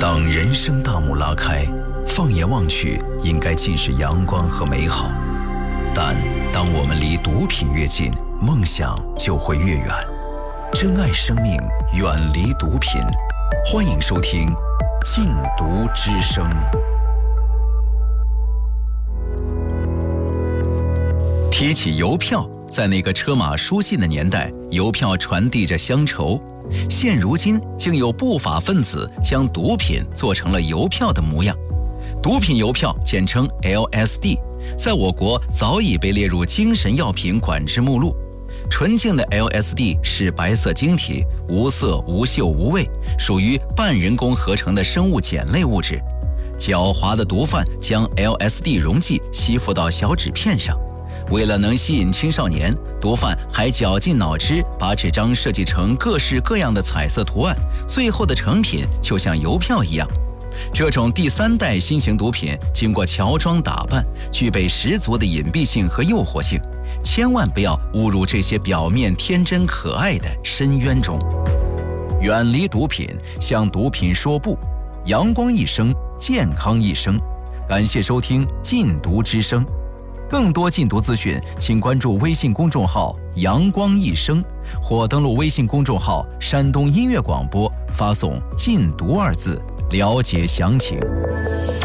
当人生大幕拉开，放眼望去，应该尽是阳光和美好。但当我们离毒品越近，梦想就会越远。珍爱生命，远离毒品。欢迎收听《禁毒之声》。提起邮票，在那个车马书信的年代，邮票传递着乡愁。现如今，竟有不法分子将毒品做成了邮票的模样。毒品邮票简称 LSD， 在我国早已被列入精神药品管制目录。纯净的 LSD 是白色晶体，无色无嗅无味，属于半人工合成的生物碱类物质。狡猾的毒贩将 LSD 溶剂吸附到小纸片上，为了能吸引青少年，毒贩还绞尽脑汁把纸张设计成各式各样的彩色图案，最后的成品就像邮票一样。这种第三代新型毒品经过乔装打扮，具备十足的隐蔽性和诱惑性，千万不要误入这些表面天真可爱的深渊中。远离毒品，向毒品说不，阳光一生，健康一生。感谢收听《禁毒之声》。更多禁毒资讯，请关注微信公众号“阳光一生”，或登录微信公众号“山东音乐广播”，发送“禁毒”2字，了解详情。